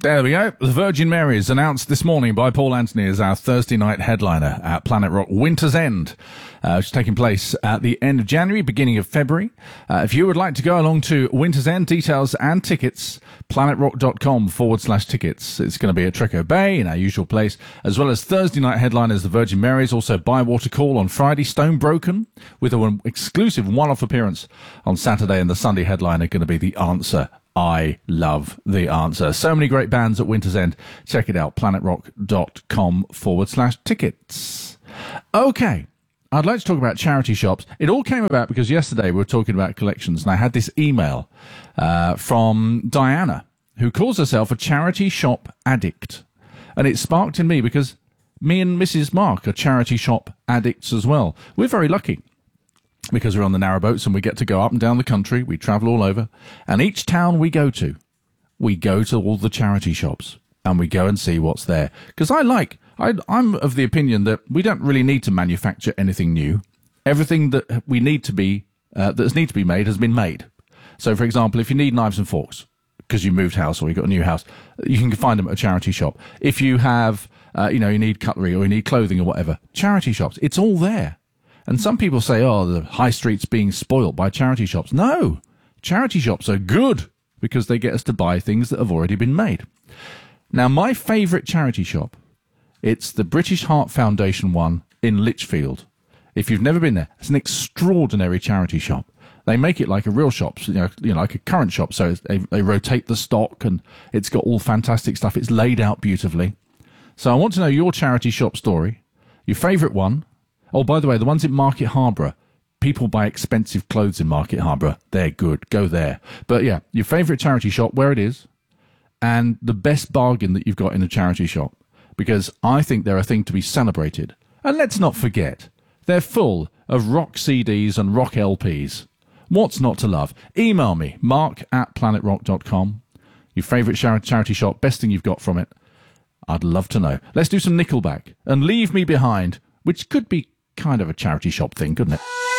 There we go. The Virgin Mary's announced this morning by Paul Anthony as our Thursday night headliner at Planet Rock Winter's End, which is taking place at the end of January, beginning of February. If you would like to go along to Winter's End, details and tickets, planetrock.com/tickets. It's going to be at Treco Bay in our usual place, as well as Thursday night headliners, the Virgin Mary's, also Bywater Call on Friday, Stone Broken, with an exclusive one-off appearance on Saturday, and the Sunday headliner going to be The Answer. I love The Answer. So many great bands at Winter's End. Check it out, planetrock.com/tickets. Okay, I'd like to talk about charity shops. It all came about because yesterday we were talking about collections, and I had this email from Diana, who calls herself a charity shop addict. And it sparked in me because me and Mrs. Mark are charity shop addicts as well. We're very lucky, because we're on the narrowboats and we get to go up and down the country. We travel all over. And each town we go to all the charity shops and we go and see what's there. Because I'm of the opinion that we don't really need to manufacture anything new. Everything that we need to be, that's need to be made has been made. So, for example, if you need knives and forks because you moved house or you got a new house, you can find them at a charity shop. If you have, you need cutlery or you need clothing or whatever, charity shops, it's all there. And some people say, oh, the high street's being spoilt by charity shops. No, charity shops are good because they get us to buy things that have already been made. Now, my favourite charity shop, it's the British Heart Foundation one in Lichfield. If you've never been there, it's an extraordinary charity shop. They make it like a real shop, like a current shop. So they rotate the stock and it's got all fantastic stuff. It's laid out beautifully. So I want to know your charity shop story, your favourite one. Oh, by the way, the ones in Market Harborough, people buy expensive clothes in Market Harborough. They're good. Go there. But yeah, your favourite charity shop, where it is, and the best bargain that you've got in a charity shop. Because I think they're a thing to be celebrated. And let's not forget, they're full of rock CDs and rock LPs. What's not to love? Email me, mark@planetrock.com. Your favourite charity shop, best thing you've got from it. I'd love to know. Let's do some Nickelback and Leave Me Behind, which could be kind of a charity shop thing, couldn't it?